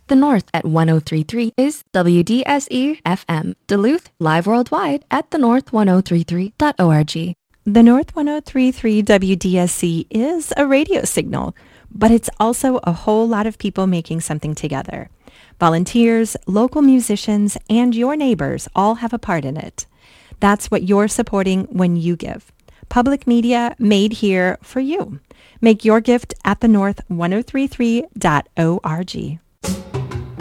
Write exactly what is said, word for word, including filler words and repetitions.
The North at one oh three point three is W D S E F M. Duluth, live worldwide at the north ten thirty-three dot org. The North ten thirty-three W D S C is a radio signal, but it's also a whole lot of people making something together. Volunteers, local musicians, and your neighbors all have a part in it. That's what you're supporting when you give. Public media made here for you. Make your gift at the north ten thirty-three dot org.